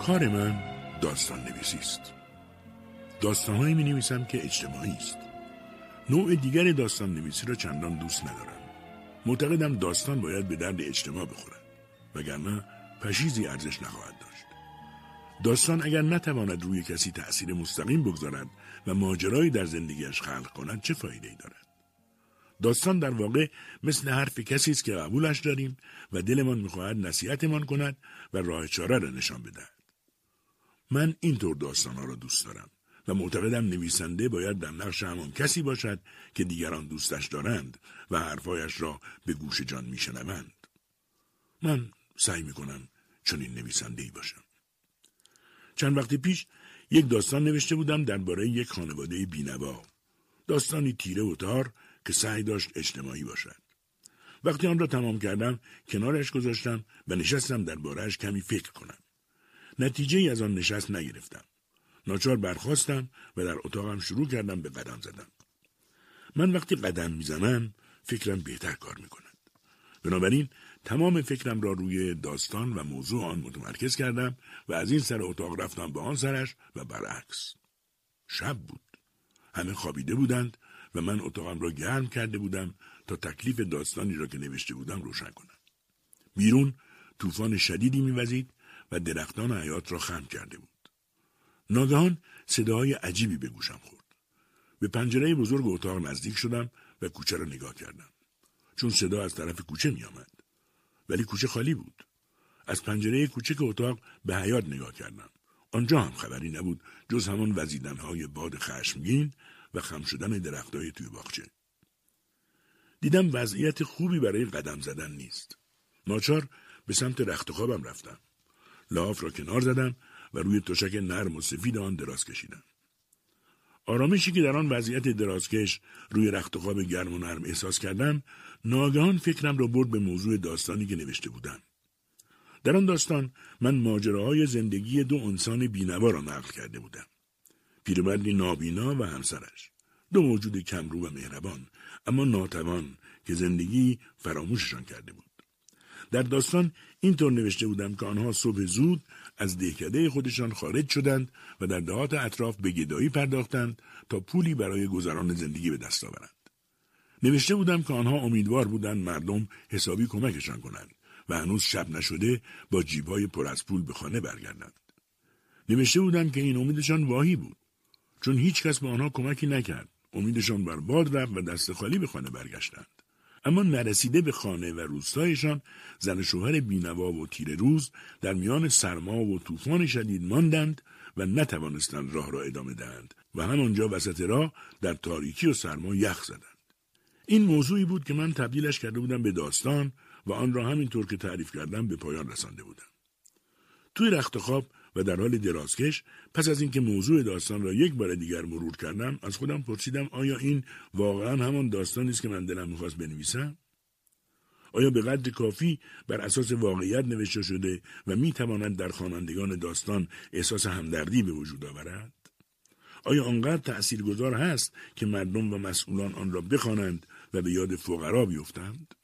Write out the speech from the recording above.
کار من داستان نویسی است. داستان‌هایی می‌نویسم که اجتماعی است. نوع دیگر داستان نویسی را چندان دوست ندارم. معتقدم داستان باید به درد اجتماع بخورد، وگرنه پشیزی ارزش نخواهد داشت. داستان اگر نتواند روی کسی تأثیر مستقیم بگذارد و ماجرایی در زندگیش خلق کند چه فایده‌ای دارد؟ داستان در واقع مثل حرف کسی است که قبولش داریم و دلمان می‌خواهد نصیحتمان کند و راه چاره را نشان بدهد. من اینطور داستان‌ها را دوست دارم و معتقدم نویسنده باید در نقش همان کسی باشد که دیگران دوستش دارند و حرفایش را به گوش جان میشنوند. من سعی میکنم چنین نویسنده‌ای باشم. چند وقت پیش یک داستان نوشته بودم درباره یک خانواده بینوا. داستانی تیره و تار که سعی داشت اجتماعی باشد. وقتی آن را تمام کردم کنارش گذاشتم و نشستم درباره‌اش کمی فکر کنم. نتیجه‌ای از آن نشست نگرفتم. ناچار برخاستم و در اتاقم شروع کردم به قدم زدن. من وقتی قدم میزنم فکرم بهتر کار میکند. بنابراین تمام فکرم را روی داستان و موضوع آن متمرکز کردم و از این سر اتاق رفتم به آن سرش و برعکس. شب بود. همه خوابیده بودند و من اتاقم را گرم کرده بودم تا تکلیف داستانی را که نوشته بودم روشن کنم. بیرون طوفان شدیدی میوزید و درختان حیاط را خم کرده بود. ناگهان صداهای عجیبی به گوشم خورد. به پنجره بزرگ اتاق نزدیک شدم و کوچه را نگاه کردم. چون صدا از طرف کوچه می آمد. ولی کوچه خالی بود. از پنجره کوچک اتاق به حیاط نگاه کردم. آنجا هم خبری نبود جز همان وزیدنهای باد خشمگین و خم شدن درختای توی باغچه. دیدم وضعیت خوبی برای قدم زدن نیست. ناچار به سمت رخت خوابم رفتم. لحاف را کنار زدم و روی تشک نرم و سفید آن دراز کشیدم. آرامشی که در آن وضعیت درازکش روی رخت خواب گرم و نرم احساس کردم، ناگهان فکرم را برد به موضوع داستانی که نوشته بودم. در آن داستان من ماجراهای زندگی دو انسان بینوا را نقل کرده بودم. پیرمردی نابینا و همسرش، دو موجود کمرو و مهربان، اما ناتوان که زندگی فراموششان کرده بود. در داستان اینطور نوشته بودم که آنها صبح زود از دهکده خودشان خارج شدند و در دهات اطراف به گدایی پرداختند تا پولی برای گذران زندگی به دست آورند. نوشته بودم که آنها امیدوار بودند مردم حسابی کمکشان کنند و هنوز شب نشده با جیب‌های پر از پول به خانه برگردند. نوشته بودم که این امیدشان واهی بود، چون هیچ کس به آنها کمکی نکرد. امیدشان بر باد رفت و دست خالی به خانه برگشتند. اما نرسیده به خانه و روستایشان، زن و شوهر بینوا و تیره روز در میان سرما و طوفان شدید ماندند و نتوانستند راه را ادامه دهند و همانجا وسط راه در تاریکی و سرما یخ زدند. این موضوعی بود که من تبدیلش کرده بودم به داستان و آن را همینطور که تعریف کردم به پایان رسانده بودم. توی رخت خواب و در حال درازکش پس از اینکه موضوع داستان را یک بار دیگر مرور کردم از خودم پرسیدم آیا این واقعا همان داستانی است که من دلم می‌خواست بنویسم؟ آیا به قدر کافی بر اساس واقعیت نوشته شده و می‌تواند در خوانندگان داستان احساس همدردی به وجود آورد؟ آیا آنقدر تأثیرگذار هست که مردم و مسئولان آن را بخوانند و به یاد فقرا بیفتند؟